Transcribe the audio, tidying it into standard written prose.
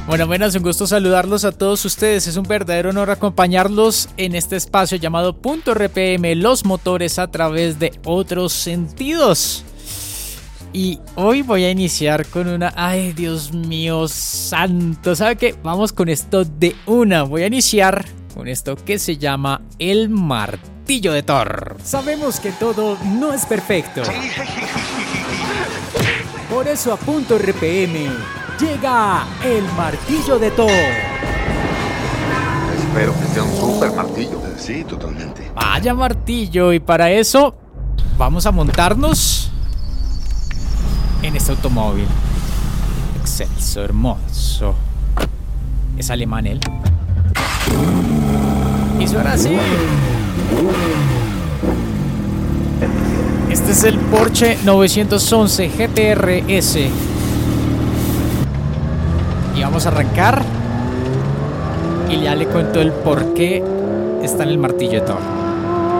Bueno, es un gusto saludarlos a todos ustedes. Es un verdadero honor acompañarlos en este espacio llamado Punto RPM, los motores a través de otros sentidos. Y hoy voy a iniciar con una... ¡Ay, Dios mío santo! ¿Sabe qué? Vamos con esto de una. Voy a iniciar con esto que se llama el martillo de Thor. Sabemos que todo no es perfecto. Por eso a Punto RPM llega el martillo de Thor. Espero que sea un super martillo. Sí, totalmente. Vaya martillo, y para eso vamos a montarnos en este automóvil excelso, hermoso. Es alemán él. Y suena así. Este es el Porsche 911 GTR-S. Y vamos a arrancar. Y ya le cuento el por qué está en el martillo de Thor.